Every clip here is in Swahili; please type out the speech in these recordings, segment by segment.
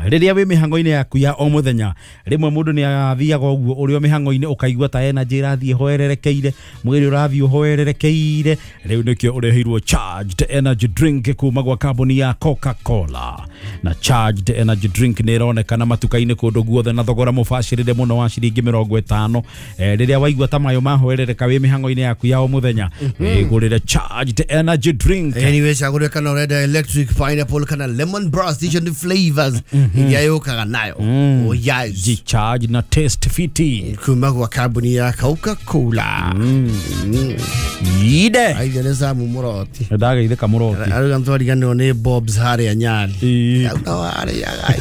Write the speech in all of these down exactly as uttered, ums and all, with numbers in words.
riria we mihango-ini yaku ya o muthenya rimwe mundu ni athiaga uguo urio mihango-ini ukaigua ta energy rathie hoererekeire mwiri urathie hoererekeire riu nikio ureheirwo charged energy drink kuma gwa kambuni ya Coca-Cola na charged energy drink ni ironekana matuka-ini kundu guothe na thogora mubashirire muno wa ciringi mirongo itano eh, riria waigua ta mayo mahoerereka we mihango-ini yaku ya o muthenya igurire charged energy drink. Anyway, shagure kana urenda electric pineapple kana lemon burst each of the flavors ya yoka nayo. Oh yes, G charge na taste fiti kuma kwa kambuni ya Coca-Cola. Ide Aidha nesa mumuroti ndaga ithe kamuroti aruga mtwari gano ne Bob's hare anyali utaware ya gai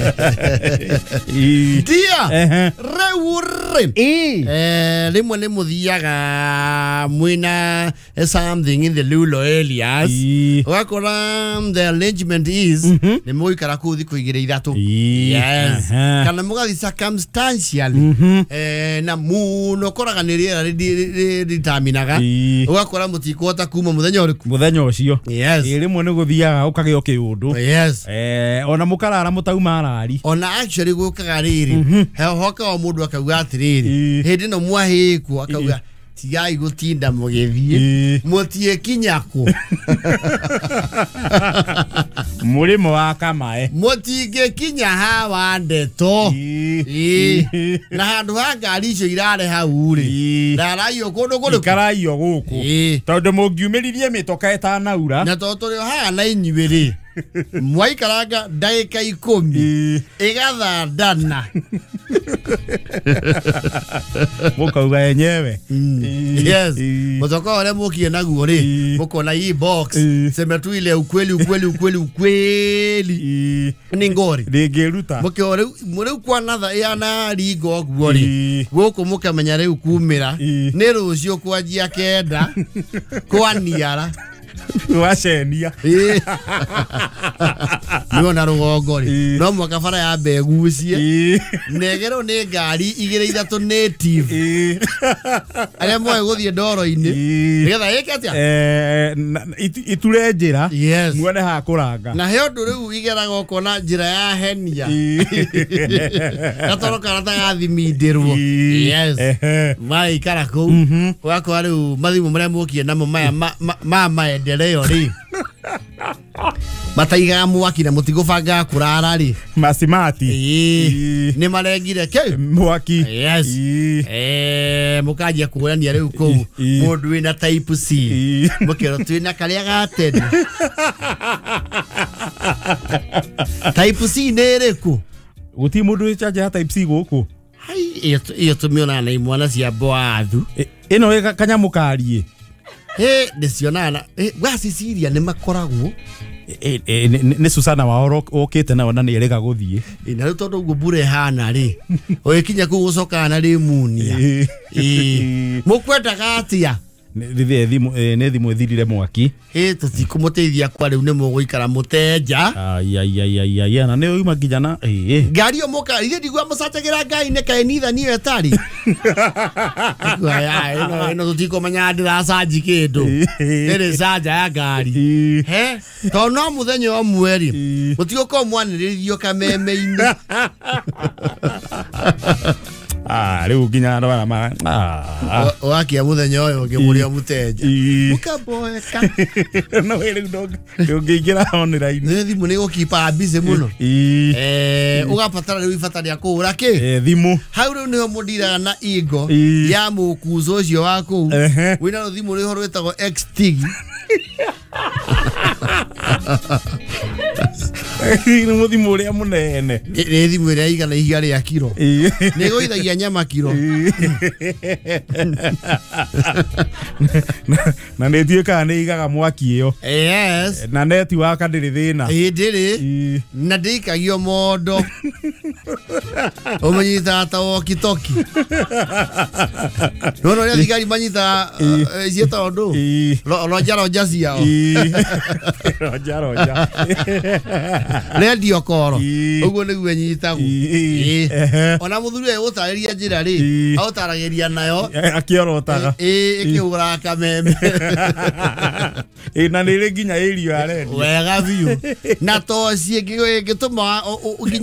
dia reure eh limwe ne muthiaga mwina something in the lulo areas wakora the arrangement is ne muikara kuthi kuigire ithatu yes kana mugathi circumstantially eh na muno koraga ni riera ritaminaga ugakora mutikota kuma muthenya uriku muthenya ucio yes rimwe ni guthiaga ukagio kiundu yes eh ona mukarara mutauma arari ona actually gukaga riri he hoka wa mundu akauga atiriri hindi no mwahiku akauga tigai gutinda mugithie mutie kinyako murimo wa kamae mutige kinya hawa ndeto na handu ha ngari icio irare hau ri ndaraio kundu kundu karaio guku tondu mungiumiririe mitoka etanaura na to turi ha na inyuĩ ri mwaikaranga ndagĩka ikũmi igathandana mukauga yenyewe yes mutoka ule mukie naguo ri muko na hii box sema tu ile ukweli ukweli ukweli ukweli ni ngori ndingiruta muke ore muri kwa natha yana rigo guo ri guku mukamenya riu kumira ni rucio kwanjia kenda kwa niara wacenia niona rugongo ri no mwaka bara ya mbegucie negero ni ngari igire ithatu native ale moyo guthie ndoro-ini nigetha yekatia eh iture njira muone ha kuranga na he undu riu igeraga ukona njira ya henia gatoroka rata gathimindirwo yes mai karako wako riu mathimu maria mukie namo maya ma maendeleo ri mataiga mwaki na mutigubanga kurara ri masimati ni marengire ke mwaki yes eh mukaje kuurania riu ku mundu wina type C mukero twina karia gateni type C neriku guti mundu wichaje type C guku hai iyo tumiona na imwana cia boathu ino we kanyamukarie he desionana eh gwaciciria ni makoragwo ni Susana wa okete na wana ni erega guthie ina ru tondu guo bure hana ri oikinya ku gucoka na ri munia eh mukwendaga atia rithe thimu ne thimu ethirire mwaki eh tutikumuteithia kwa riu ni muguikara mutenja ai ai ai ai ana ne uima kijana eh ngari yo muka ire ndigwa mucategira ngai ne kae nitha ni etari aya ino ino tutikomanya ndira saji kindu nere saja ya ngari he to no muthenya o mweri mutiguko mwaniririo kameme-ini ah riu ginya ndwara ma ah wakia muthenya uyu ngimuria mutenja mukaboeka no riu ndo ngigira online ne thimu ni gukipa busy muno eh ugapatara riu ifatari akura ki eh thimu hau riu niho mundiraga na igo ya mukuzo ucio waku wina thimu riho rwetagwo X-Tig ni muthimu uria munene ni thimu iria igana ihiga ria kiro ni goithagia nyama kiro na ne tuika ni igaga mwaki iyo yes na neti wa kadiri thina ndiri na ndikagio mondo omanyita ta okitoki no no ya thigari manyita zieta ondo lo jaro jasia o jaro ja radio koro uguo niguo nyitagwo ona muthuri uyu utariria njira ri autaragiria nayo akiorotaga eh ikiura kameme ina nire nginya irio areni wega biu na to cie ngituma